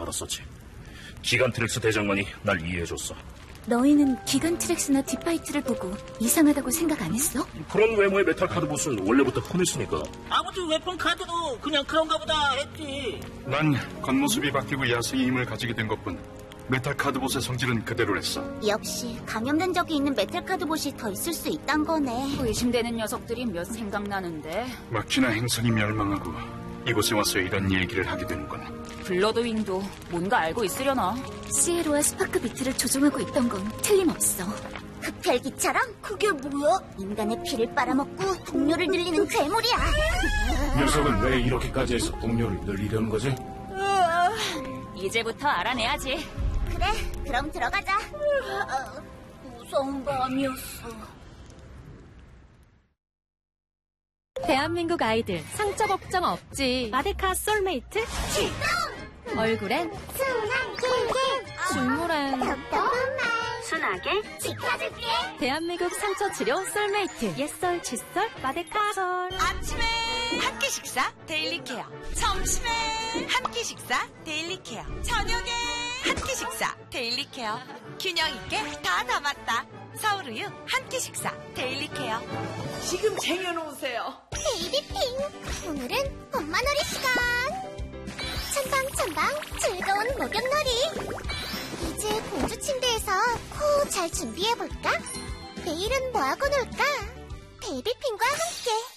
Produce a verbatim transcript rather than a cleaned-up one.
알았었지. 기간트렉스 대장만이 날 이해해줬어. 너희는 기간트렉스나 딥파이트를 보고 이상하다고 생각 안 했어? 그런 외모의 메탈 카드 보스는 원래부터 흔했으니까. 아무튼 웨폰 카드도 그냥 그런가 보다 했지. 난 겉모습이 바뀌고 야생의 힘을 가지게 된 것뿐. 메탈 카드봇의 성질은 그대로랬어. 역시 감염된 적이 있는 메탈 카드봇이 더 있을 수 있단 거네. 의심되는 녀석들이 몇 생각나는데. 마키나 행성이 멸망하고 이곳에 와서 이런 얘기를 하게 되는군. 블러드윙도 뭔가 알고 있으려나? 시에로와 스파크 비트를 조종하고 있던 건 틀림없어. 흡혈기처럼? 그게 뭐야? 인간의 피를 빨아먹고 동료를 늘리는 괴물이야. 녀석은 왜 이렇게까지 해서 동료를 늘리려는 거지? 이제부터 알아내야지. 그래, 그럼 들어가자. 무서운 밤이었어. 대한민국 아이들 상처 걱정 없지. 마데카 솔메이트 출동! 얼굴엔 순한 꿀꿀 중물엔 답답한 말 순하게 지켜줄게. 대한민국 상처 치료 솔메이트 옛설 칫솔 마데카 솔. 아침에 한 끼 식사 데일리 케어, 점심에 한 끼 식사 데일리 케어, 저녁에 한 끼 식사 데일리 케어. 균형 있게 다 담았다. 서울우유 한 끼 식사 데일리 케어. 지금 쟁여놓으세요. 베이비핑, 오늘은 엄마놀이 시간. 첨방첨방 즐거운 목욕놀이. 이제 공주 침대에서 코 잘 준비해볼까? 내일은 뭐하고 놀까? 베이비핑과 함께.